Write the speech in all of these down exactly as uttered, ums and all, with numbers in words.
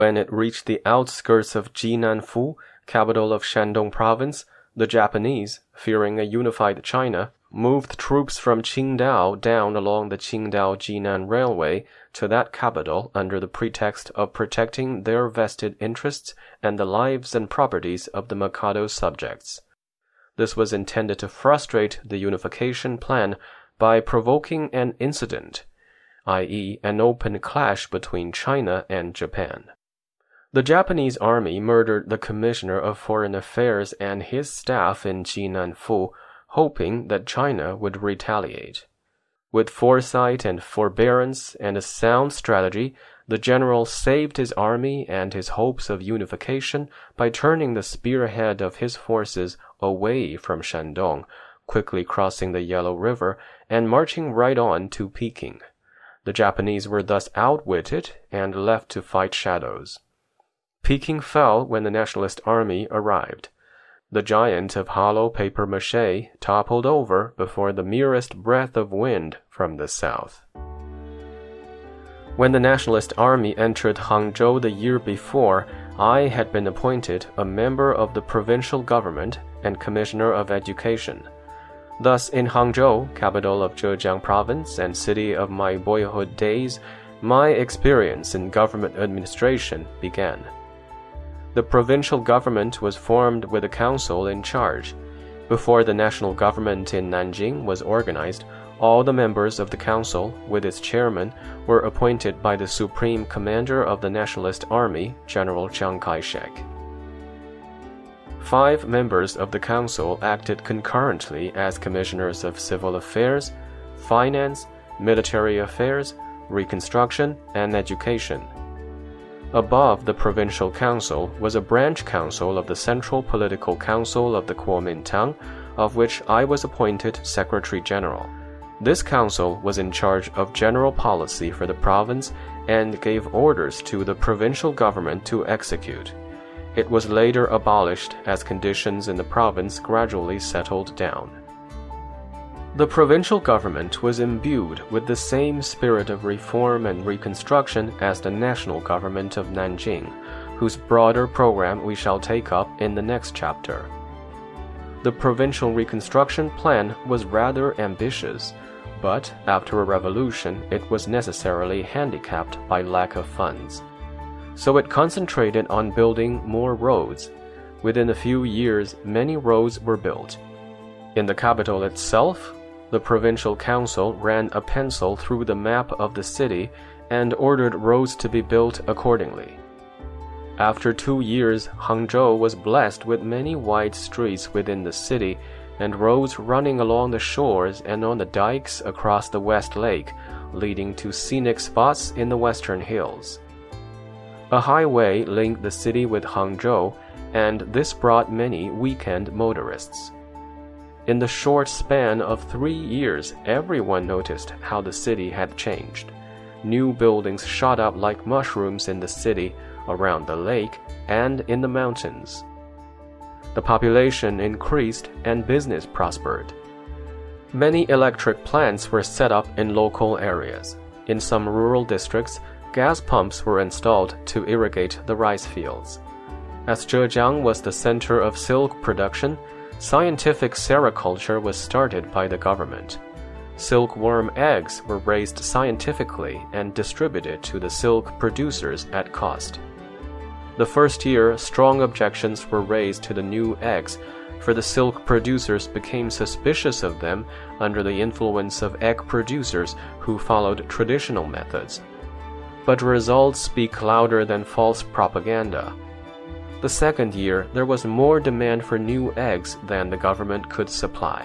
When it reached the outskirts of Jinanfu, capital of Shandong province, the Japanese, fearing a unified China, moved troops from Qingdao down along the Qingdao-Jinan Railway to that capital under the pretext of protecting their vested interests and the lives and properties of the Mikado's subjects. This was intended to frustrate the unification plan by provoking an incident, that is, an open clash between China and Japan. The Japanese army murdered the Commissioner of Foreign Affairs and his staff in Jinanfu, hoping that China would retaliate. With foresight and forbearance and a sound strategy, the general saved his army and his hopes of unification by turning the spearhead of his forces away from Shandong, quickly crossing the Yellow River and marching right on to Peking. The Japanese were thus outwitted and left to fight shadows. Peking fell when the Nationalist army arrived. The giant of hollow papier-mâché toppled over before the merest breath of wind from the south. When the Nationalist army entered Hangzhou the year before, I had been appointed a member of the provincial government and commissioner of education. Thus, in Hangzhou, capital of Zhejiang province and city of my boyhood days, my experience in government administration began. The provincial government was formed with a council in charge. Before the national government in Nanjing was organized, all the members of the council, with its chairman, were appointed by the supreme commander of the Nationalist Army, General Chiang Kai-shek. Five members of the council acted concurrently as commissioners of civil affairs, finance, military affairs, reconstruction, and education. Above the provincial council was a branch council of the Central Political Council of the Kuomintang, of which I was appointed Secretary General. This council was in charge of general policy for the province and gave orders to the provincial government to execute. It was later abolished as conditions in the province gradually settled down. The provincial government was imbued with the same spirit of reform and reconstruction as the national government of Nanjing, whose broader program we shall take up in the next chapter. The provincial reconstruction plan was rather ambitious, but after a revolution it was necessarily handicapped by lack of funds. So it concentrated on building more roads. Within a few years, many roads were built. In the capital itself, the provincial council ran a pencil through the map of the city and ordered roads to be built accordingly. After two years, Hangzhou was blessed with many wide streets within the city and roads running along the shores and on the dikes across the West Lake, leading to scenic spots in the western hills. A highway linked the city with Hangzhou, and this brought many weekend motorists. In the short span of three years, everyone noticed how the city had changed. New buildings shot up like mushrooms in the city, around the lake, and in the mountains. The population increased and business prospered. Many electric plants were set up in local areas. In some rural districts, gas pumps were installed to irrigate the rice fields. As Zhejiang was the center of silk production, scientific sericulture was started by the government. Silkworm eggs were raised scientifically and distributed to the silk producers at cost. The first year, strong objections were raised to the new eggs, for the silk producers became suspicious of them under the influence of egg producers who followed traditional methods. But results speak louder than false propaganda. The second year, there was more demand for new eggs than the government could supply.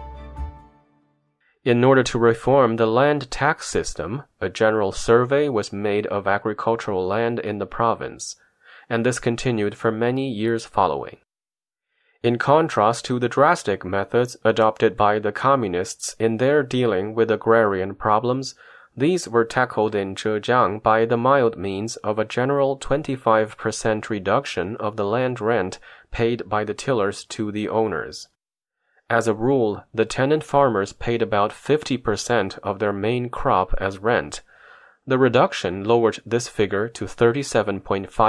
In order to reform the land tax system, a general survey was made of agricultural land in the province, and this continued for many years following. In contrast to the drastic methods adopted by the communists in their dealing with agrarian problems, these were tackled in Zhejiang by the mild means of a general twenty-five percent reduction of the land rent paid by the tillers to the owners. As a rule, the tenant farmers paid about fifty percent of their main crop as rent. The reduction lowered this figure to thirty-seven point five